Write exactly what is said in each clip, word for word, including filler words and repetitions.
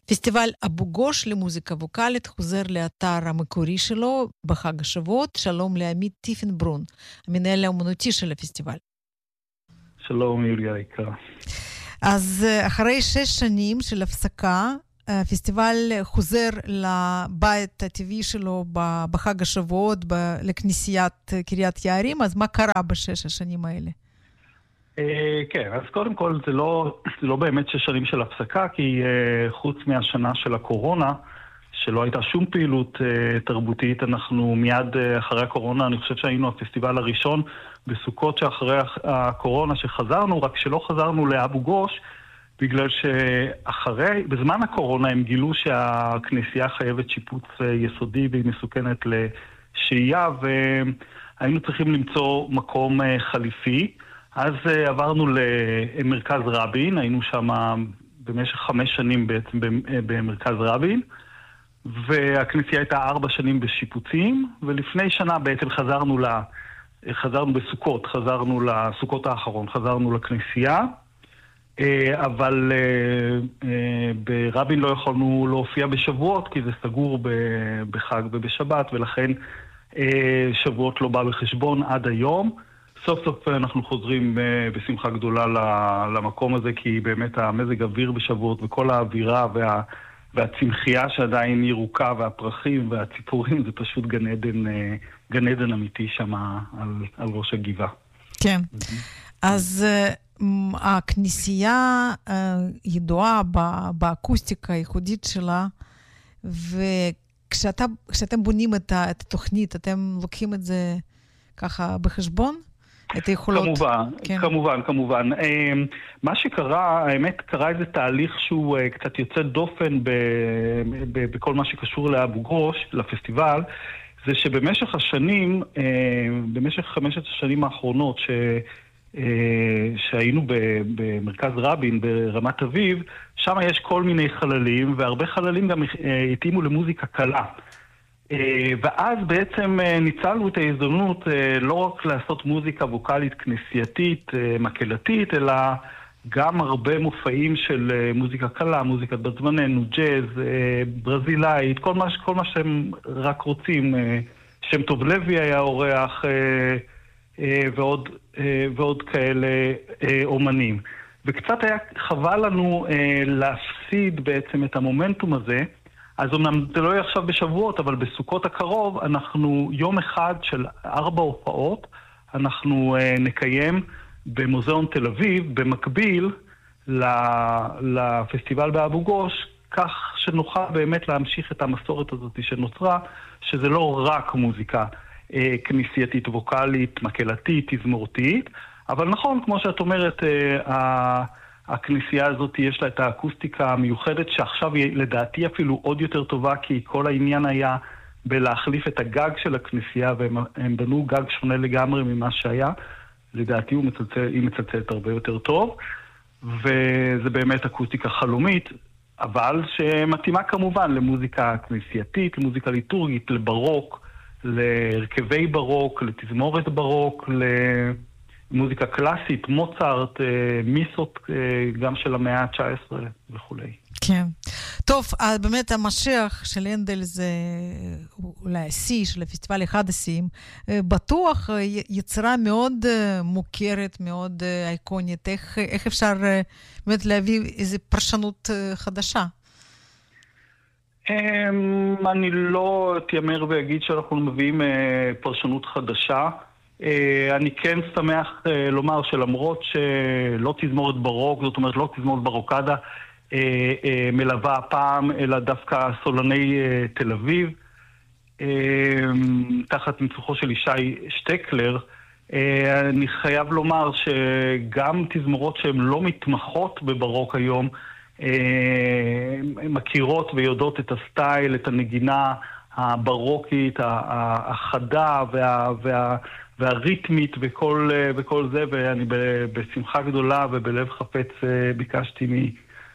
פסטיבל אבו גוש למוזיקה ווקלית חוזר לאתר המקורי שלו בחג השבועות. שלום לעמית טיפנברון, המנהל האומנותי של הפסטיבל. שלום יוליה יקרה. אז אחרי שש שנים של הפסקה, הפסטיבל חוזר לבית הטבעי שלו בחג השבועות, לכנסיית קריית יערים. אז מה קרה בשש השנים האלה? כן, אז קודם כל זה לא, זה לא באמת שש שנים של הפסקה, כי חוץ מהשנה של הקורונה, שלא הייתה שום פעילות תרבותית, אנחנו מיד אחרי הקורונה, אני חושב שהיינו הפסטיבל הראשון בסוכות שאחרי הקורונה שחזרנו, רק שלא חזרנו לאבו גוש, בגלל שאחרי, בזמן הקורונה הם גילו שהכנסייה חייבת שיפוץ יסודי והיא מסוכנת לשהייה, והיינו צריכים למצוא מקום חליפי. אז עברנו למרכז רבין, היינו שם במשך חמש שנים בעצם במרכז רבין, והכנסייה הייתה ארבע שנים בשיפוצים, ולפני שנה בעצם חזרנו, לה, חזרנו בסוכות, חזרנו לסוכות האחרון, חזרנו לכנסייה, אבל ברבין לא יכולנו להופיע בשבועות, כי זה סגור בחג ובשבת, ולכן שבועות לא בא בחשבון עד היום. סוף סוף אנחנו חוזרים בשמחה גדולה למקום הזה, כי באמת המזג אוויר בשבועות וכל האווירה וה, והצמחייה שעדיין ירוקה והפרחים והציפורים, זה פשוט גן עדן, גן עדן אמיתי שם על, על ראש הגבעה. כן. אז הכנסייה ידועה באקוסטיקה הייחודית שלה, וכשאתם בונים את התוכנית, אתם לוקחים את זה ככה בחשבון? את היכולות. כמובן, כן. כמובן, כמובן. מה שקרה, האמת, קרה איזה תהליך שהוא קצת יוצא דופן ב, ב, בכל מה שקשור לאבו גוש, לפסטיבל, זה שבמשך השנים, במשך חמשת השנים האחרונות ש, שהיינו במרכז רבין, ברמת אביב, שם יש כל מיני חללים, והרבה חללים גם התאימו למוזיקה קלה. ואז בעצם ניצלנו את ההזדמנות לא רק לעשות מוזיקה ווקלית כנסייתית, מקהלתית, אלא גם הרבה מופעים של מוזיקה קלה, מוזיקת בת זמננו, ג'אז, ברזילאית, כל מה, כל מה שהם רק רוצים. שם טוב לוי היה אורח ועוד, ועוד כאלה אומנים. וקצת היה חבל לנו להפסיד בעצם את המומנטום הזה. אז אמנם זה לא יהיה עכשיו בשבועות, אבל בסוכות הקרוב אנחנו יום אחד של ארבע הופעות, אנחנו uh, נקיים במוזיאון תל אביב, במקביל לפסטיבל באבו גוש, כך שנוכל באמת להמשיך את המסורת הזאת שנוצרה, שזה לא רק מוזיקה uh, כנסייתית, ווקלית, מקהלתית, תזמורתית, אבל נכון, כמו שאת אומרת, uh, ה... הכנסייה הזאת יש לה את האקוסטיקה המיוחדת שעכשיו היא לדעתי אפילו עוד יותר טובה, כי כל העניין היה בלהחליף את הגג של הכנסייה, והם בנו גג שונה לגמרי ממה שהיה. לדעתי הוא מצלצל, היא מצלצלת הרבה יותר טוב, וזה באמת אקוסטיקה חלומית, אבל שמתאימה כמובן למוזיקה כנסייתית, למוזיקה ליטורגית, לברוק, להרכבי ברוק, לתזמורת ברוק, ל... מוזיקה קלאסית, מוצרט, מיסות, גם של המאה ה-תשע עשרה וכו'. כן. טוב, באמת המשיח של הנדל זה אולי השיא של הפסטיבל, אחד השיאים. בטוח יצירה מאוד מוכרת, מאוד אייקונית. איך, איך אפשר באמת להביא איזו פרשנות חדשה? אני לא תיאמר ואגיד שאנחנו מביאים פרשנות חדשה. אני כן שמח לומר שלמרות שלא תזמורת ברוק, זאת אומרת לא תזמורת ברוקדה מלווה הפעם, אלא דווקא סולני תל אביב, תחת ניצוחו של ישי שטקלר, אני חייב לומר שגם תזמורות שהן לא מתמחות בברוק היום, מכירות ויודעות את הסטייל, את הנגינה הברוקית, החדה וה... וה והריתמית וכל, וכל זה, ואני בשמחה גדולה ובלב חפץ ביקשתי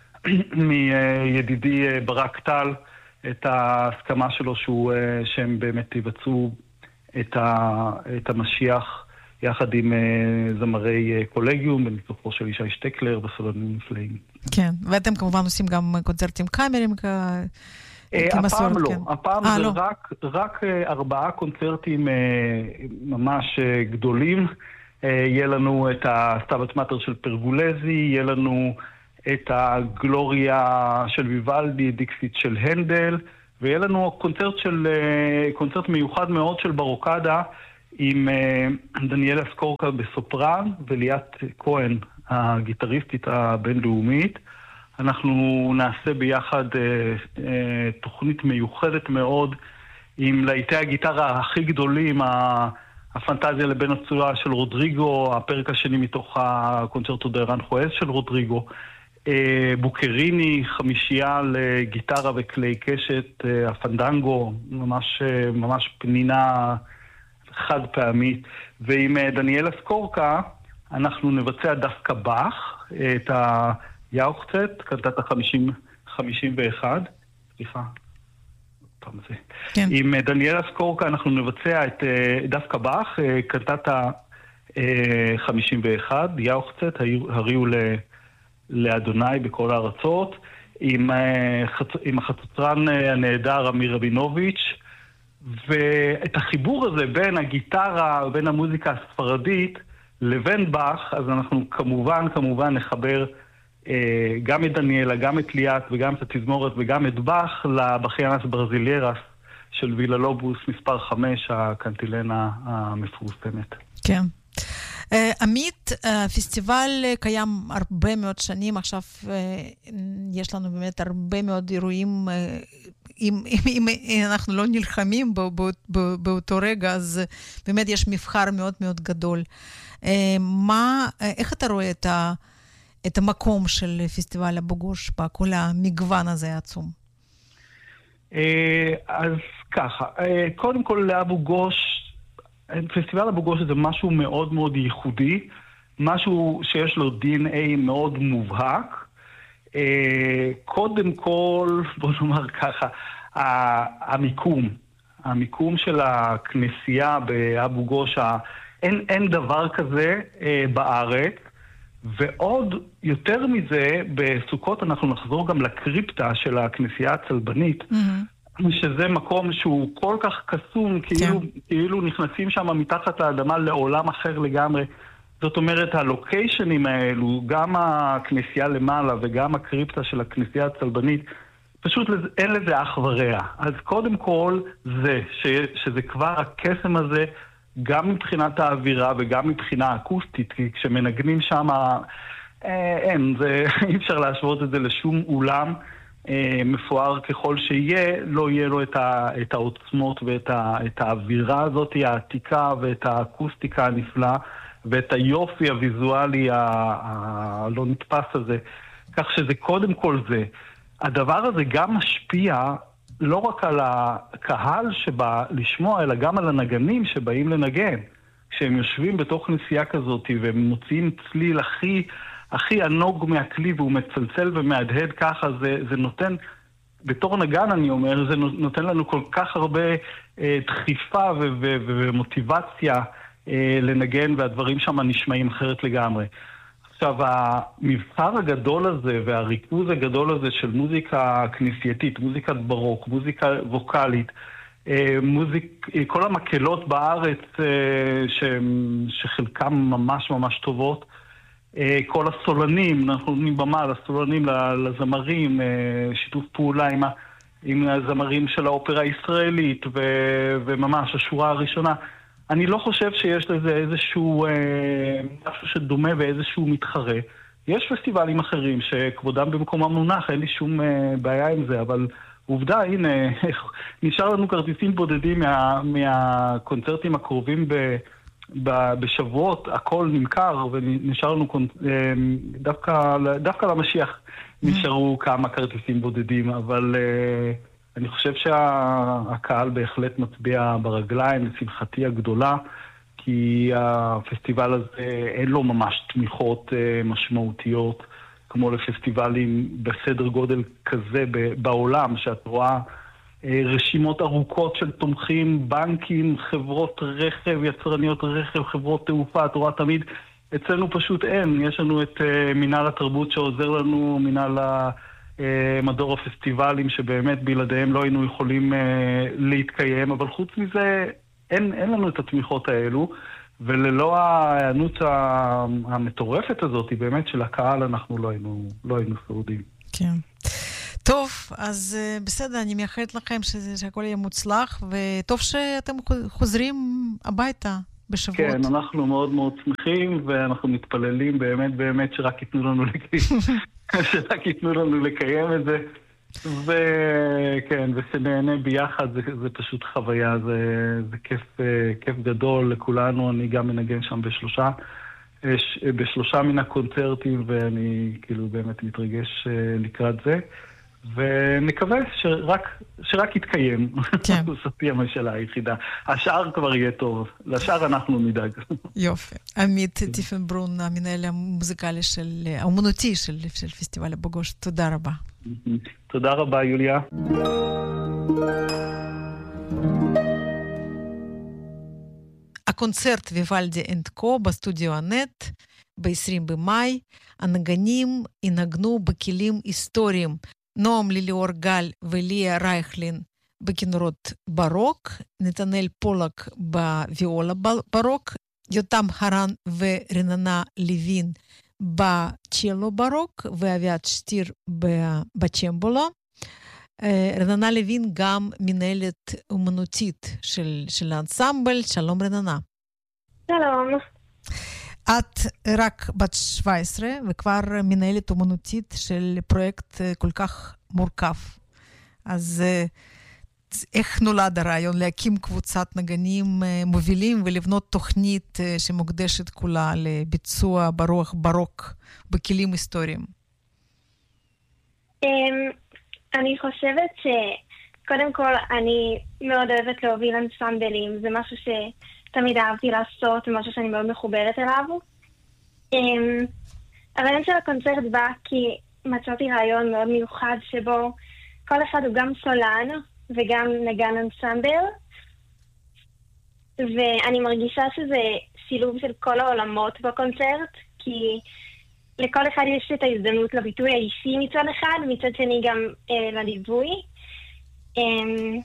מידידי ברק טל את ההסכמה שלו שהוא, שהם באמת יבצעו את, ה, את המשיח יחד עם זמרי קולגיום, בניצוחו של ישי שטקלר וסולנים נפלאים. כן, ואתם כמובן עושים גם קונצרטים קאמריים הפעם לא, הפעם זה רק ארבעה קונצרטים ממש גדולים. יהיה לנו את הסטאבט מאטר של פרגולזי, יהיה לנו את הגלוריה של ויוולדי, דיקסיט של הנדל, ויהיה לנו קונצרט של קונצרט מיוחד מאוד של ברוקדה עם דניאלה סקורקה בסופרן וליאת כהן הגיטריסטית הבינלאומית. אנחנו נעשה ביחד תוכנית מיוחדת מאוד עם להיטי הגיטרה הכי גדולים, הפנטזיה לבין הצורה של רודריגו, הפרק השני מתוך הקונצ'רטו דה ארנחואז של רודריגו, בוקריני, חמישייה לגיטרה וכלי קשת, הפנדנגו, ממש, ממש פנינה חד פעמית. ועם דניאלה סקורקה אנחנו נבצע דווקא באך, את היאוכצט, קנטת ה-חמישים ואחת, סליחה. כן. עם דניאלה סקורקה אנחנו נבצע את דווקא באך, קנטת ה-חמישים ואחת, יאוכצט, הריעו לאדוני בכל הארצות, עם, עם החצוצרן הנהדר אמיר רבינוביץ', ואת החיבור הזה בין הגיטרה, בין המוזיקה הספרדית לבין באך, אז אנחנו כמובן, כמובן נחבר גם את דניאלה, גם את ליאת וגם את התזמורת וגם את באך לבחיינס ברזיליירס של וילה לובוס מספר חמש, הקנטילנה המפורסמת. כן. עמית, הפסטיבל קיים הרבה מאוד שנים, עכשיו יש לנו באמת הרבה מאוד אירועים, אם, אם, אם אנחנו לא נלחמים בא, בא, באותו רגע, אז באמת יש מבחר מאוד מאוד גדול. מה, איך אתה רואה את ה... את המקום של פסטיבל אבו גוש בכל המגוון הזה העצום? אז ככה, קודם כל לאבו גוש, פסטיבל אבו גוש זה משהו מאוד מאוד ייחודי, משהו שיש לו די אן איי מאוד מובהק. קודם כל, בוא נאמר ככה, המיקום, המיקום של הכנסייה באבו גוש, אין, אין דבר כזה בארץ, ועוד יותר מזה, בסוכות אנחנו נחזור גם לקריפטה של הכנסייה הצלבנית, mm-hmm. שזה מקום שהוא כל כך קסום, כאילו, כן. כאילו נכנסים שם מתחת לאדמה לעולם אחר לגמרי. זאת אומרת, הלוקיישנים האלו, גם הכנסייה למעלה וגם הקריפטה של הכנסייה הצלבנית, פשוט אין לזה אח ורע. אז קודם כל זה, ש, שזה כבר הקסם הזה, גם מבחינת האווירה וגם מבחינה אקוסטית, כי כשמנגנים שם, אה, אין, זה, אי אפשר להשוות את זה לשום אולם אה, מפואר ככל שיהיה, לא יהיה לו את, ה, את העוצמות ואת ה, את האווירה הזאת, העתיקה ואת האקוסטיקה הנפלאה, ואת היופי הוויזואלי הלא נתפס הזה. כך שזה קודם כל זה. הדבר הזה גם משפיע לא רק על הקהל שבא לשמוע, אלא גם על הנגנים שבאים לנגן. כשהם יושבים בתוך נסיעה כזאת והם מוציאים צליל הכי, הכי ענוג מהכלי והוא מצלצל ומהדהד ככה, זה, זה נותן, בתור נגן אני אומר, זה נותן לנו כל כך הרבה אה, דחיפה ו- ו- ומוטיבציה אה, לנגן, והדברים שם נשמעים אחרת לגמרי. עכשיו, המבחר הגדול הזה והריכוז הגדול הזה של מוזיקה כנסייתית, מוזיקת ברוק, מוזיקה ווקלית, מוזיק, כל המקהלות בארץ ש, שחלקם ממש ממש טובות, כל הסולנים, אנחנו נותנים במה לסולנים, לזמרים, שיתוף פעולה עם, עם הזמרים של האופרה הישראלית ו, וממש השורה הראשונה. אני לא חושב שיש לזה איזשהו משהו שדומה ואיזשהו מתחרה. יש פסטיבלים אחרים שכבודם במקומם מונח, אין לי שום בעיה עם זה, אבל עובדה, הנה, נשאר לנו כרטיסים בודדים מה, מהקונצרטים הקרובים ב, ב, בשבועות, הכל נמכר, ונשאר לנו דווקא, דווקא למשיח נשארו כמה כרטיסים בודדים, אבל אני חושב שהקהל בהחלט מצביע ברגליים, לשמחתי הגדולה, כי הפסטיבל הזה אין לו ממש תמיכות משמעותיות, כמו לפסטיבלים בסדר גודל כזה בעולם, שאת רואה רשימות ארוכות של תומכים, בנקים, חברות רכב, יצרניות רכב, חברות תעופה, תורה תמיד. אצלנו פשוט אין. יש לנו את מנהל התרבות שעוזר לנו, מנהל מדור הפסטיבלים, שבאמת בלעדיהם לא היינו יכולים להתקיים, אבל חוץ מזה אין, אין לנו את התמיכות האלו, וללא הענות המטורפת הזאת, באמת של הקהל, אנחנו לא היינו, לא היינו שורדים. כן. טוב, אז בסדר, אני מייחלת לכם שזה, שהכל יהיה מוצלח, וטוב שאתם חוזרים הביתה בשבועות. כן, אנחנו מאוד מאוד שמחים, ואנחנו מתפללים באמת באמת שרק ייתנו לנו לקיים, שרק ייתנו לנו לקיים את זה, וכן, ושנהנה ביחד, זה, זה פשוט חוויה, זה, זה כיף, כיף גדול לכולנו. אני גם מנגן שם בשלושה, בשלושה מן הקונצרטים, ואני כאילו באמת מתרגש לקראת זה. ונקווה שרק, שרק יתקיים. כן. זאת תהיה המשלה היחידה. השאר כבר יהיה טוב. לשאר אנחנו נדאג. יופי. עמית טיפנברון, המנהל המוזיקלי של, האומנותי של, של פסטיבל אבו גוש. תודה רבה. תודה רבה, יוליה. הקונצרט ויוולדי אנד קו בסטודיו הנט ב-עשרים במאי. הנגנים ינגנו בכלים היסטוריים. נועם ליליאור גל וליה רייכלין בכינורות ברוק, נתנאל פולק בוויולה ברוק, יותם הרן ורננה לוין בצ'לו ברוק, ואביעד שטיר בצ'מבולו. רננה לוין גם מנהלת אומנותית של, של האנסמבל. שלום רננה. שלום. את רק בת שבע עשרה וכבר מנהלת אומנותית של פרויקט כל כך מורכב. אז איך נולד הרעיון להקים קבוצת נגנים מובילים ולבנות תוכנית שמוקדשת כולה לביצוע ברוח ברוק בכלים היסטוריים? אני חושבת שקודם כל אני מאוד אוהבת להוביל אנסמבלים. זה משהו ש... תמיד אהבתי לעשות, משהו שאני מאוד מחוברת אליו. הרעיון של הקונצרט בא כי מצאתי רעיון מאוד מיוחד שבו כל אחד הוא גם סולן וגם נגן אנסמבל, ואני מרגישה שזה שילוב של כל העולמות בקונצרט, כי לכל אחד יש את ההזדמנות לביטוי האישי מצד אחד, מצד שני גם אה, לליווי. אה,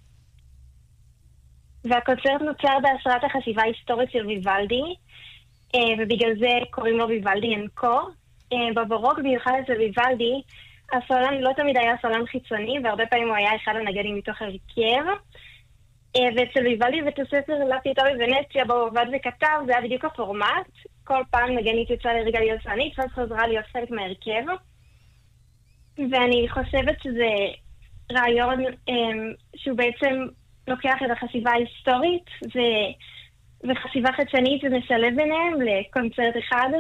והקונצרט נוצר בהשראת החשיבה ההיסטורית של ויוולדי, ובגלל זה קוראים לו ויוולדי אנד קו. בברוק, במיוחד אצל ויוולדי, הסולן לא תמיד היה סולן חיצוני, והרבה פעמים הוא היה אחד הנגנים מתוך הרכב. ואצל ויוולדי בית הספר לפיוטו בוונציה, בו הוא עבד וכתב, זה היה בדיוק הפורמט. כל פעם נגנית יצאה לרגע להיות סולנית, ואז חזרה להיות חלק מהרכב. ואני חושבת שזה רעיון שהוא בעצם לוקח את החשיבה ההיסטורית ו... וחשיבה חדשנית ומשלב ביניהם לקונצרט אחד.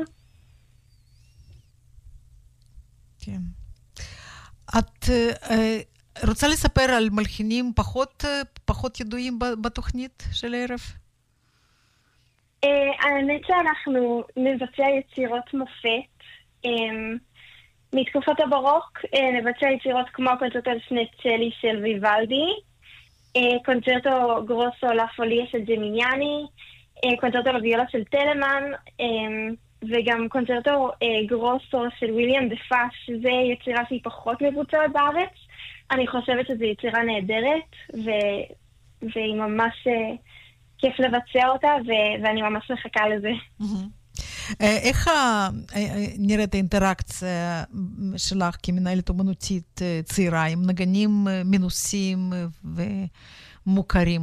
כן. את uh, רוצה לספר על מלחינים פחות, uh, פחות ידועים בתוכנית של הערב? Uh, האמת שאנחנו נבצע יצירות מופת. Um, מתקופת הברוק uh, נבצע יצירות כמו קונצרטו סנצ'לי של ויוולדי, קונצרטו גרוסו לפוליה של ג'מיניאני, קונצרטו לוויולה של טלמן, וגם קונצרטו גרוסו של וויליאם דפאס, שזה יצירה שהיא פחות מבוצעת בארץ. אני חושבת שזו יצירה נהדרת, ו- והיא ממש כיף לבצע אותה, ו- ואני ממש מחכה לזה. איך נראית האינטראקציה שלך כמנהלת אומנותית צעירה עם נגנים מנוסים ומוכרים?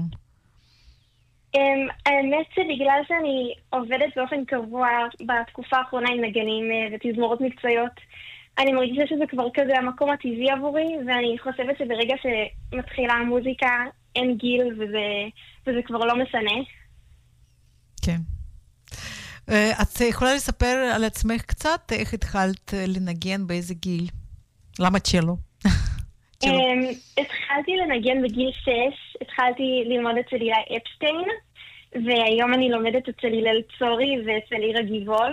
האמת שבגלל שאני עובדת באופן קבוע בתקופה האחרונה עם נגנים ותזמורות מקצועיות, אני מרגישה שזה כבר כזה המקום הטבעי עבורי, ואני חושבת שברגע שמתחילה המוזיקה אין גיל וזה, וזה כבר לא משנה. כן. את יכולה לספר על עצמך קצת? איך התחלת לנגן, באיזה גיל? למה צ'לו? התחלתי לנגן בגיל שש, התחלתי ללמוד אצל הילה אפשטיין, והיום אני לומדת אצל הלל צורי ואצל עירה גיבול.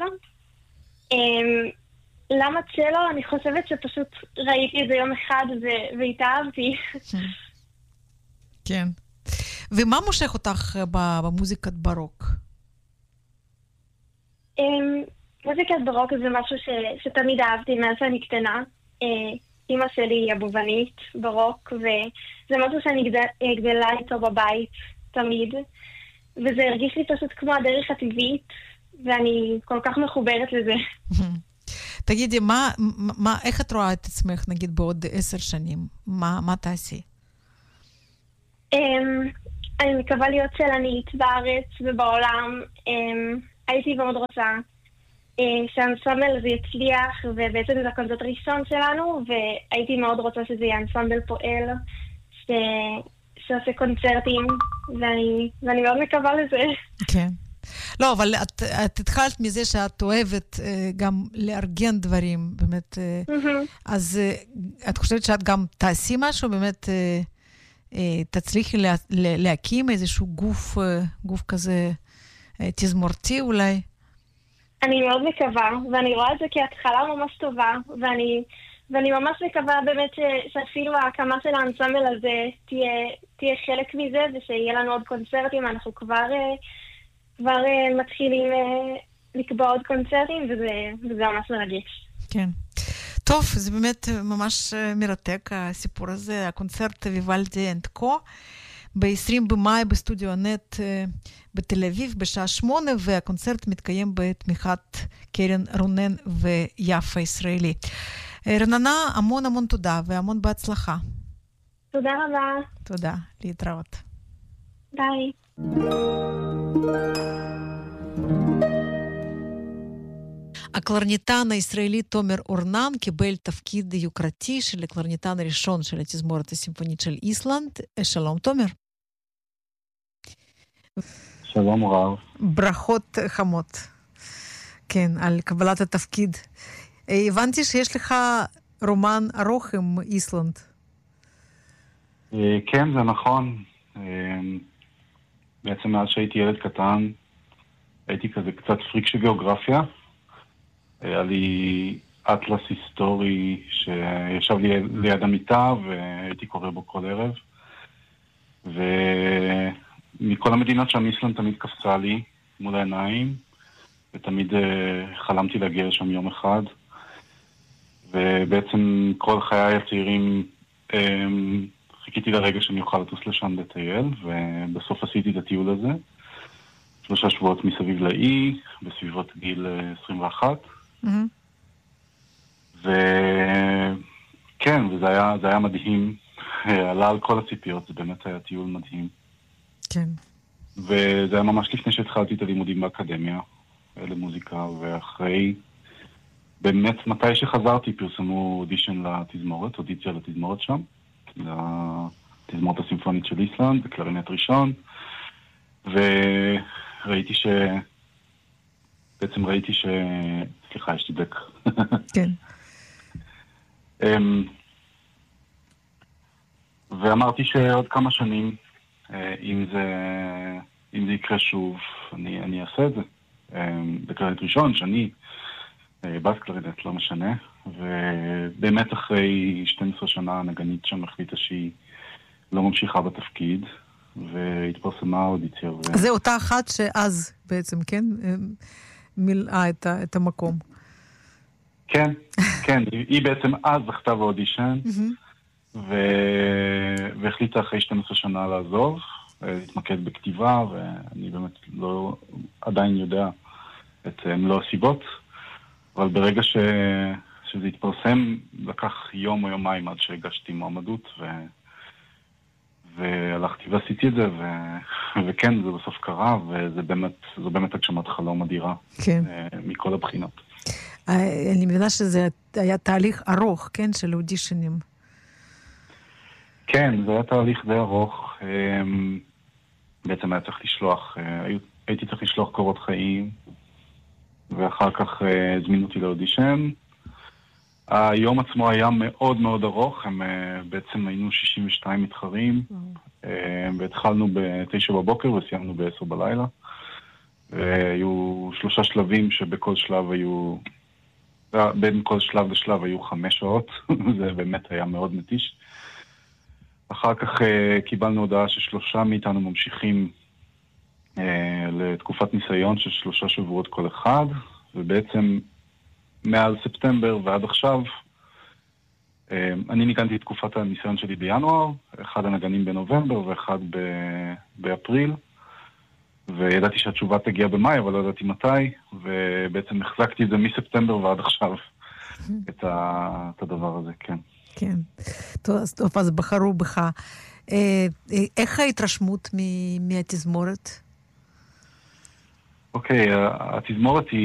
למה צ'לו? אני חושבת שפשוט ראיתי את זה יום אחד והתאהבתי. כן. ומה מושך אותך במוזיקת ברוק? מוזיקת ברוק זה משהו ש, שתמיד אהבתי מאז שאני קטנה. אמא שלי היא אבובנית ברוק, וזה משהו שאני גדל, גדלה איתו בבית תמיד. וזה הרגיש לי פשוט כמו הדרך הטבעית, ואני כל כך מחוברת לזה. תגידי, מה, מה, איך את רואה את עצמך, נגיד, בעוד עשר שנים? מה, מה תעשי? אני מקווה להיות צלנית בארץ ובעולם. הייתי מאוד רוצה שהאנסמבל הזה יצליח, ובעצם זה הקונצרט הראשון שלנו, והייתי מאוד רוצה שזה יהיה אנסמבל פועל, ש... שעושה קונצרטים, ואני, ואני מאוד מקווה לזה. כן. לא, אבל את, את התחלת מזה שאת אוהבת גם לארגן דברים, באמת. אז את חושבת שאת גם תעשי משהו, באמת תצליחי לה, להקים איזשהו גוף, גוף כזה תזמורתי אולי? אני מאוד מקווה, ואני רואה את זה כהתחלה ממש טובה, ואני, ואני ממש מקווה באמת ש, שאפילו ההקמה של האנסמבל הזה תהיה, תהיה חלק מזה, ושיהיה לנו עוד קונצרטים. אנחנו כבר, כבר מתחילים לקבוע עוד קונצרטים, וזה, וזה ממש מרגש. כן. טוב, זה באמת ממש מרתק הסיפור הזה, הקונצרט ויוולדי אנד קו, ב-עשרים במאי בסטודיו הנט בתל אביב בשעה שמונה, והקונצרט מתקיים בתמיכת קרן רונן ויפה ישראלי. רננה, המון המון תודה והמון בהצלחה. תודה רבה. תודה, להתראות. ביי. הקלרניטן הישראלי תומר אורנן קיבל תפקיד יוקרתי של הקלרניטן הראשון של התזמורת הסימפונית של איסלנד. שלום תומר. שלום רב. ברכות חמות. כן, על קבלת התפקיד. הבנתי שיש לך רומן ארוך עם איסלנד. כן, זה נכון. בעצם מאז שהייתי ילד קטן, הייתי כזה קצת פריק של גיאוגרפיה. היה לי אטלס היסטורי שישב לי ליד המיטה והייתי קורא בו כל ערב. ומכל המדינות שם איסלנד תמיד קפצה לי מול העיניים, ותמיד חלמתי להגיע שם יום אחד. ובעצם כל חיי הצעירים חיכיתי לרגע שאני אוכל לטוס לשם לטייל, ובסוף עשיתי את הטיול הזה. שלושה שבועות מסביב לאי, בסביבות גיל עשרים ואחת. Mm-hmm. וכן, וזה היה, זה היה מדהים. עלה על כל הציפיות, זה באמת היה טיול מדהים. כן. וזה היה ממש לפני שהתחלתי את הלימודים באקדמיה למוזיקה, ואחרי, באמת מתי שחזרתי פרסמו אודישן לתזמורת, אודיציה לתזמורת שם, לתזמורת הסימפונית של איסלנד, בקלרינט ראשון, וראיתי ש... בעצם ראיתי ש... סליחה, יש לי דק. כן. ואמרתי שעוד כמה שנים, אם זה, אם זה יקרה שוב, אני, אני אעשה את זה. בקלרינט ראשון, שני, בס קלרינט, לא משנה. ובאמת אחרי שתים עשרה שנה הנגנית שם החליטה שהיא לא ממשיכה בתפקיד, והתפרסמה האודיציה. ו... זה אותה אחת שאז בעצם, כן? מילאה את, את המקום. כן, כן. היא, היא בעצם אז זכתה באודישן, ו... והחליטה אחרי שתים עשרה שנה לעזוב, להתמקד בכתיבה, ואני באמת לא עדיין יודע את מלוא הסיבות, אבל ברגע ש... שזה התפרסם, לקח יום או יומיים עד שהגשתי מועמדות, ו... והלכתי ועשיתי את זה, ו... וכן, זה בסוף קרה, וזה באמת, זו באמת הגשמת חלום אדירה. כן. מכל הבחינות. אני מבינה שזה היה תהליך ארוך, כן, של אודישנים. כן, זה היה תהליך די ארוך. בעצם היה צריך לשלוח, הייתי צריך לשלוח קורות חיים, ואחר כך הזמינו אותי לאודישן. היום עצמו היה מאוד מאוד ארוך, הם בעצם היינו שישים ושתיים מתחרים, והתחלנו בתשע בבוקר וסיימנו בעשר בלילה. והיו שלושה שלבים שבכל שלב היו, בין כל שלב לשלב היו חמש שעות, זה באמת היה מאוד מתיש. אחר כך קיבלנו הודעה ששלושה מאיתנו ממשיכים לתקופת ניסיון של שלושה שבועות כל אחד, ובעצם מאז ספטמבר ועד עכשיו, אני ניגנתי את תקופת הניסיון שלי בינואר, אחד הנגנים בנובמבר ואחד ב- באפריל, וידעתי שהתשובה תגיע במאי, אבל לא ידעתי מתי, ובעצם החזקתי את זה מספטמבר ועד עכשיו, את, ה- את הדבר הזה, כן. כן. טוב, אז, טוב, אז בחרו בך. אה, איך ההתרשמות מ- מהתזמורת? אוקיי, התזמורת היא